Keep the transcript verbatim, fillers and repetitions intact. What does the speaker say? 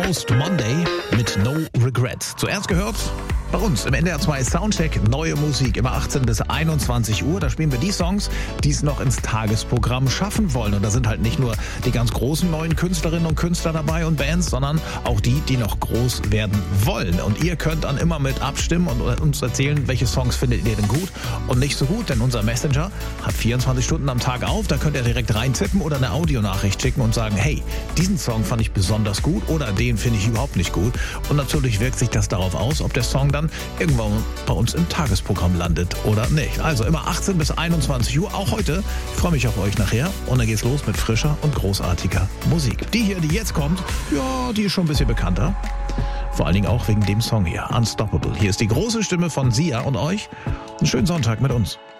Almost Monday mit No Regrets. Zuerst gehört bei uns im N D R zwei Soundcheck neue Musik, immer achtzehn bis einundzwanzig Uhr. Da spielen wir die Songs, die es noch ins Tagesprogramm schaffen wollen. Und da sind halt nicht nur die ganz großen neuen Künstlerinnen und Künstler dabei und Bands, sondern auch die, die noch groß werden wollen. Und ihr könnt dann immer mit abstimmen und uns erzählen, welche Songs findet ihr denn gut und nicht so gut. Denn unser Messenger hat vierundzwanzig Stunden am Tag auf. Da könnt ihr direkt reintippen oder eine Audionachricht schicken und sagen, hey, diesen Song fand ich besonders gut oder den finde ich überhaupt nicht gut. Und natürlich wirkt sich das darauf aus, ob der Song dann irgendwann bei uns im Tagesprogramm landet oder nicht. Also immer achtzehn bis einundzwanzig Uhr, auch heute. Ich freue mich auf euch nachher und dann geht's los mit frischer und großartiger Musik. Die hier, die jetzt kommt, ja, die ist schon ein bisschen bekannter. Vor allen Dingen auch wegen dem Song hier, Unstoppable. Hier ist die große Stimme von Sia und euch. Einen schönen Sonntag mit uns.